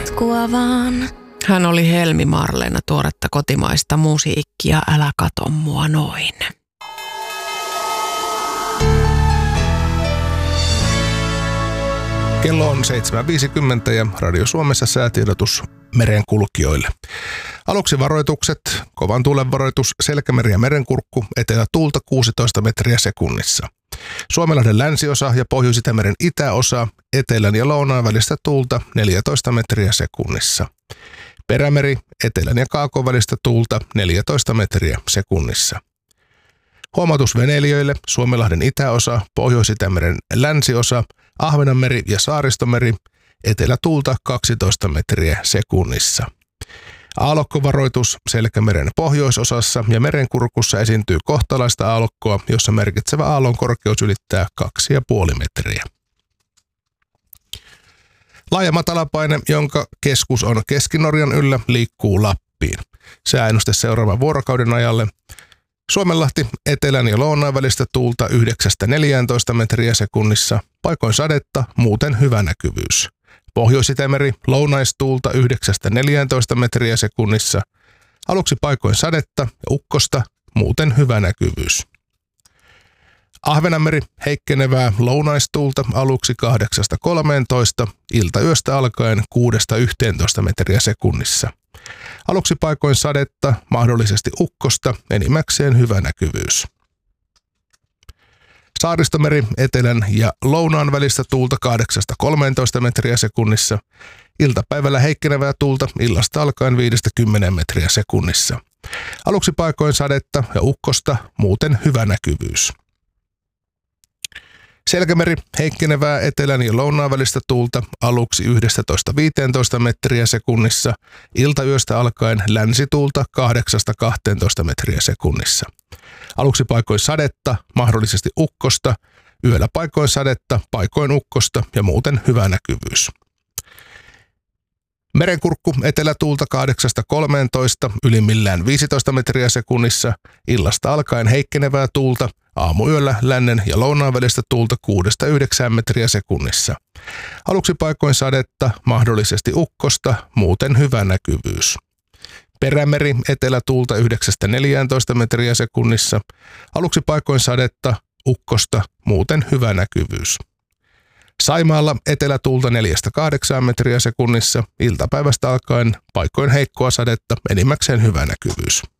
potkua vaan. Hän oli Helmi Marleena, tuoretta kotimaista musiikkia, älä kato mua noin. Kello on 7.50 ja Radio Suomessa säätiedotus merenkulkijoille. Aluksi varoitukset, kovan tuulen varoitus, Selkämeri ja Merenkurkku, etelätuulta 16 metriä sekunnissa. Suomenlahden länsiosa ja Pohjois-Itämeren itäosa, etelän ja lounaan välistä tuulta 14 metriä sekunnissa. Perämeri, etelän ja kaakon välistä tuulta 14 metriä sekunnissa. Huomautus veneilijöille, Suomenlahden itäosa, Pohjois-Itämeren länsiosa, Ahvenanmeri ja Saaristomeri, etelätuulta 12 metriä sekunnissa. Aallokkovaroitus, Selkämeren pohjoisosassa ja Merenkurkussa esiintyy kohtalaista aallokkoa, jossa merkitsevä aallon korkeus ylittää 2,5 metriä. Laaja matalapaine, jonka keskus on Keski-Norjan yllä, liikkuu Lappiin. Sääennuste seuraavan vuorokauden ajalle. Suomenlahti, etelän ja lounaan välistä tuulta 9-14 metriä sekunnissa, paikoin sadetta, muuten hyvä näkyvyys. Pohjois-Itämeri, lounaistuulta 9-14 metriä sekunnissa, aluksi paikoin sadetta ja ukkosta, muuten hyvä näkyvyys. Ahvenanmeri, heikkenevää lounaistuulta aluksi 8-13, iltayöstä alkaen 6-11 metriä sekunnissa. Aluksi paikoin sadetta, mahdollisesti ukkosta, enimmäkseen hyvä näkyvyys. Saaristomeri, etelän ja lounaan välistä tuulta 8-13 metriä sekunnissa. Iltapäivällä heikkenevää tuulta, illasta alkaen 5-10 metriä sekunnissa. Aluksi paikoin sadetta ja ukkosta, muuten hyvä näkyvyys. Selkämeri, heikkenevää etelän ja lounaan välistä tuulta, aluksi 11-15 metriä sekunnissa, iltayöstä alkaen länsituulta 8-12 metriä sekunnissa. Aluksi paikoin sadetta, mahdollisesti ukkosta, yöllä paikoin sadetta, paikoin ukkosta ja muuten hyvä näkyvyys. Merenkurkku, etelätuulta 8-13, ylimmillään 15 metriä sekunnissa, illasta alkaen heikkenevää tuulta, aamuyöllä lännen ja lounaan välistä tuulta 6-9 metriä sekunnissa. Aluksi paikoin sadetta, mahdollisesti ukkosta, muuten hyvä näkyvyys. Perämeri, etelätuulta 9-14 metriä sekunnissa, aluksi paikoin sadetta, ukkosta, muuten hyvä näkyvyys. Saimaalla etelätuulta 4-8 metriä sekunnissa, iltapäivästä alkaen paikoin heikkoa sadetta, enimmäkseen hyvä näkyvyys.